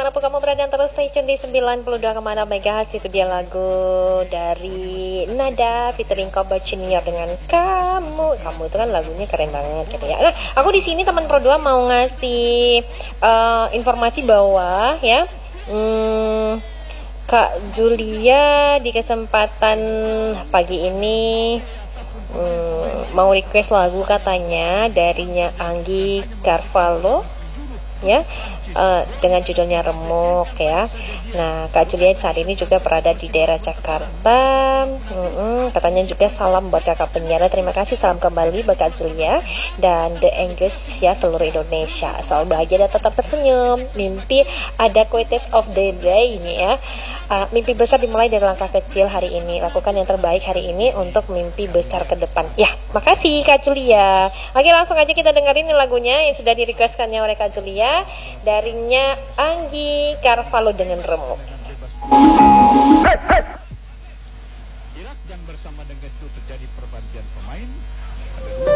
dimanapun kamu berada, terus stay tune di 92,6 MHz. Itu dia lagu dari Nada featuring Koba Junior dengan Kamu. Kamu itu kan lagunya keren banget gitu ya. Nah, aku di sini teman Pro 2 mau ngasih informasi bahwa ya Kak Julia di kesempatan pagi ini mau request lagu katanya darinya Anggi Carvalho ya, dengan judulnya Remuk ya. Nah, Kak Julia saat ini juga berada di daerah Jakarta. Katanya juga salam buat kakak penyiar. Terima kasih, salam kembali buat Kak Julia dan The Angus ya, seluruh Indonesia. Selalu bahagia dan tetap tersenyum. Mimpi ada quotes of the day ini ya. Mimpi besar dimulai dari langkah kecil hari ini. Lakukan yang terbaik hari ini untuk mimpi besar ke depan. Ya, makasih Kak Julia. Oke, langsung aja kita dengerin nih lagunya yang sudah direquestkannya oleh Kak Julia, darinya Anggi Carvalho dengan Remuk. Irak yang bersama dengan itu terjadi pergantian pemain.